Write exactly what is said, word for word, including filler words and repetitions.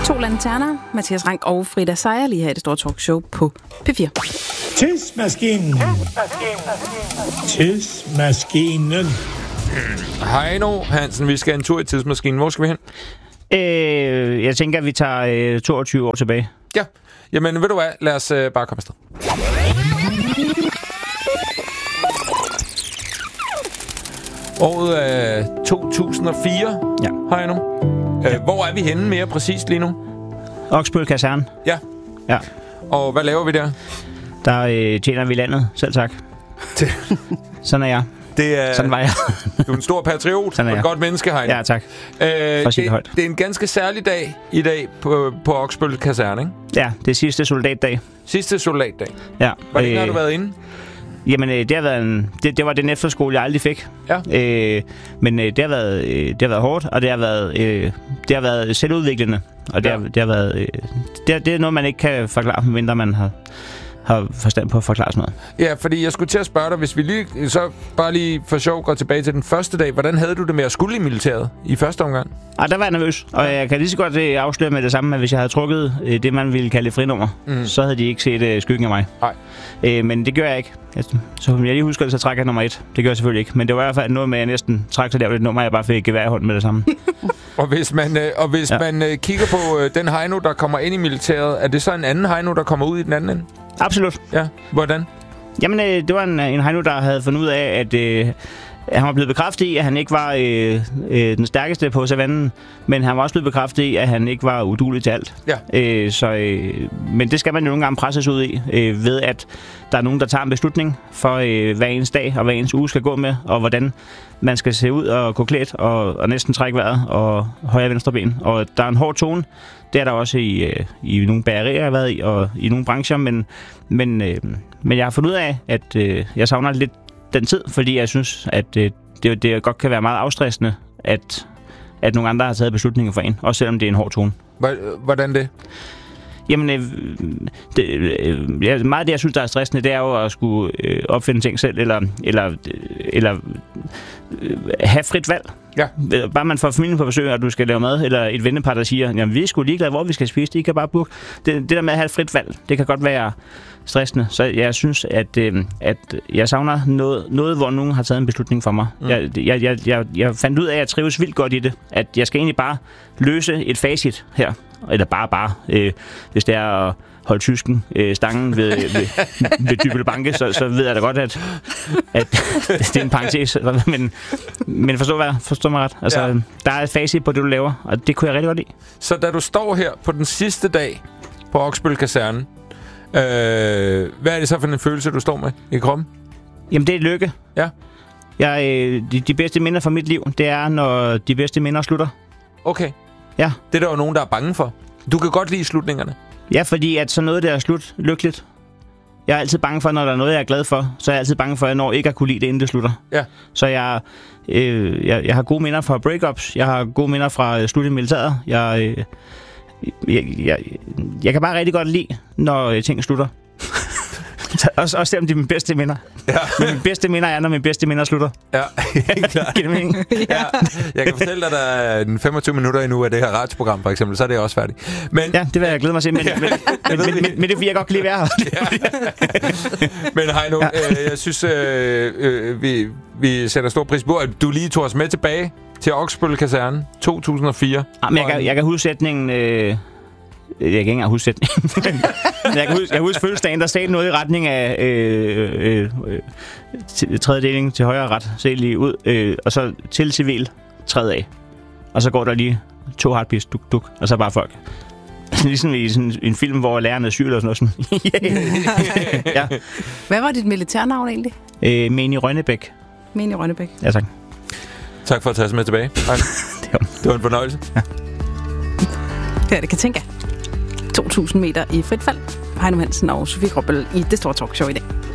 To lanterner, Mathias Rank og Frida Seier lige her i det store talkshow på P fire. Tidsmaskinen. Tidsmaskinen. Heino Hansen, vi skal en tur i tidsmaskinen. Hvor skal vi hen? Øh, jeg tænker, at vi tager øh, toogtyve år tilbage. Ja, jamen ved du hvad, lad os øh, bare komme afsted. Året er to tusind og fire, ja. Heino. Øh, hvor er vi henne mere præcist lige nu? Oksbøl Kaserne. Ja. Ja. Og hvad laver vi der? Der øh, tjener vi landet. Selv tak. Sådan er jeg. Det er, Sådan var jeg. Du er en stor patriot og et godt menneske, Heino. Ja, tak. Øh, det, det er en ganske særlig dag i dag på, på Oksbøl Kaserne, ikke? Ja, det er sidste soldatdag. Sidste soldatdag? Ja. Hvor længe øh, har du været inde? Jamen, øh, det har været en, det, det var den efterskole, jeg aldrig fik. Ja. Øh, men øh, det har været øh, det har været hårdt, og det har været øh, det har været selvudviklende, og det, ja. har, det har været øh, det, det er noget man ikke kan forklare, medmindre man har har forstand på at forklare sådan noget. Ja, fordi jeg skulle til at spørge dig, hvis vi lige så bare lige for sjov går tilbage til den første dag, hvordan havde du det med at skulle i militæret i første omgang? Ah, der var jeg nervøs, og jeg kan lige så godt øh, afsløre med det samme, at hvis jeg havde trukket øh, det, man ville kalde frinummer, mm. så havde de ikke set øh, skyggen af mig. Nej. Øh, men det gør jeg ikke. Så jeg lige husker det, så trækker jeg nummer et. Det gør jeg selvfølgelig ikke. Men det var i hvert fald noget med, at jeg næsten træk så lavt et nummer, jeg bare fik gevær i hånden med det samme. Og hvis man, øh, og hvis ja. man øh, kigger på øh, den Heino, der kommer ind i militæret, er det så en anden Heino, der kommer ud i den anden ende? Absolut. Ja, hvordan? Jamen, øh, det var en, en Heino, der havde fundet ud af, at øh, han var blevet bekræftet i, at han ikke var øh, øh, den stærkeste på savannen, men han var også blevet bekræftet i, at han ikke var uduelig til alt. Ja. Øh, så, øh, men det skal man jo nogle gange presses ud i, øh, ved at der er nogen, der tager en beslutning for, øh, hvad ens dag og hvad ens uge skal gå med, og hvordan man skal se ud og gå klædt og, og næsten trække vejret og højre og venstre ben. Og der er en hård tone. Det er der også i, øh, i nogle bagerier, jeg har været i, og i nogle brancher, men, men, øh, men jeg har fundet ud af, at øh, jeg savner lidt den tid, fordi jeg synes, at øh, det, det godt kan være meget afstressende, at, at nogle andre har taget beslutninger for en, også selvom det er en hård tone. Hvordan det? Jamen, øh, det, øh, meget af det, jeg synes, der er stressende, det er jo at skulle øh, opfinde ting selv, eller, eller, eller øh, have frit valg. Ja. Bare man får familien på besøg, og du skal lave mad, eller et vennepar, der siger, jamen vi er sgu ligeglade, hvor vi skal spise, I kan bare booke. Det, det der med at have et frit valg, det kan godt være stressende. Så jeg synes, at, øh, at jeg savner noget, noget, hvor nogen har taget en beslutning for mig. Mm. Jeg, jeg, jeg, jeg, jeg fandt ud af, at jeg trives vildt godt i det. At jeg skal egentlig bare løse et facit her. Eller bare, bare, øh, hvis det er at holde tysken øh, stangen ved, ved, ved Dybbøl Banke, så, så ved jeg da godt, at, at det er en parentes. Men, men forstå, hvad, forstå mig ret. Altså, ja. Der er et facit på det, du laver, og det kunne jeg rigtig godt lide. Så da du står her på den sidste dag på Oksbøl Kaserne, øh, hvad er det så for en følelse, du står med i kroppen? Jamen, det er et lykke. Ja. Jeg, øh, de, de bedste minder fra mit liv, det er, når de bedste minder slutter. Okay. Ja. Det er der jo nogen, der er bange for. Du kan godt lide slutningerne. Ja, fordi at så noget, der er slut lykkeligt. Jeg er altid bange for, når der er noget, jeg er glad for, så er jeg altid bange for, at jeg når ikke at kunne lide det, inden det slutter. Ja. Så jeg, øh, jeg, jeg har gode minder fra breakups, jeg har gode minder fra øh, slut i militæret. Jeg, øh, jeg, jeg, jeg kan bare rigtig godt lide, når øh, ting slutter. også, også selvom de er mine bedste minder. Ja. Men mine bedste minder er, når mine bedste minder slutter. Ja, helt klart. Giver det mening? Ja. Jeg kan fortælle dig, at der er femogtyve minutter endnu af det her radioprogram, for eksempel. Så er det også færdigt. Men... Ja, det vil jeg glæde mig til. Men, men, men, men, men, men det er, fordi jeg godt kan lide være her. Ja. Men Heino, ja. øh, jeg synes, øh, øh, vi, vi sætter stor pris på, at du lige tog os med tilbage til Oksbøl Kaserne to tusind og fire. Ja, men jeg kan, jeg kan huske sætningen... Øh, jeg kan ikke engang huske sætningen. jeg kan huske, jeg kan huske fødselsdagen, der sagde noget i retning af øh, øh, øh, tredje deling til højre ret, se lige ud, øh, og så til civil, tredje af. Og så går der lige to heartbeats, duk, duk, og så bare folk. Ligesom i sådan en film, hvor læreren er syg eller sådan noget. Ja. Hvad var dit militærnavn egentlig? Øh, Meni Rønnebæk. Meni Rønnebæk. Ja, tak. Tak for at tage os med tilbage. det, var... det var en fornøjelse. Ja. Ja, det kan tænke. to tusind meter i frit fald. Heino Hansen og Sofie Gråbøl i det store talkshow i dag.